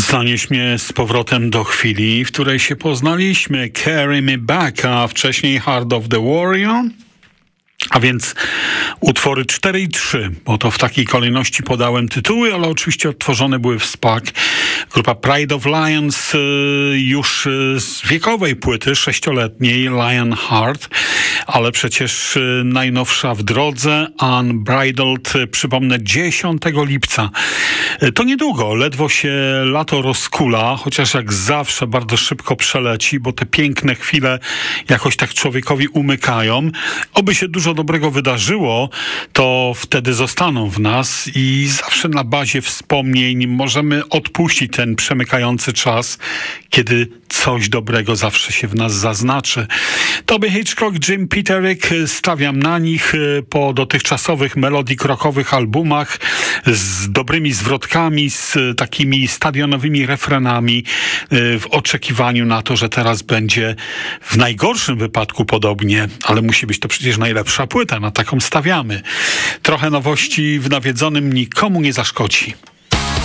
Zanieś mnie z powrotem do chwili, w której się poznaliśmy. Carry Me Back, a wcześniej Heart of the Warrior. A więc utwory 4 i 3, bo to w takiej kolejności podałem tytuły, ale oczywiście odtworzone były w SPAC. Grupa Pride of Lions już z wiekowej płyty, 6-letniej, Lionheart, ale przecież najnowsza w drodze, Unbridled, przypomnę, 10 lipca. To niedługo, ledwo się lato rozkula, chociaż jak zawsze bardzo szybko przeleci, bo te piękne chwile jakoś tak człowiekowi umykają. Oby się dużo dobrego wydarzyło, to wtedy zostaną w nas i zawsze na bazie wspomnień możemy odpuścić ten przemykający czas, kiedy coś dobrego zawsze się w nas zaznaczy. Toby Hitchcock, Jim Peterick, stawiam na nich po dotychczasowych melodii rockowych albumach z dobrymi zwrotkami, z takimi stadionowymi refrenami w oczekiwaniu na to, że teraz będzie w najgorszym wypadku podobnie, ale musi być to przecież najlepsza płyta, na taką stawiamy. Trochę nowości w nawiedzonym nikomu nie zaszkodzi.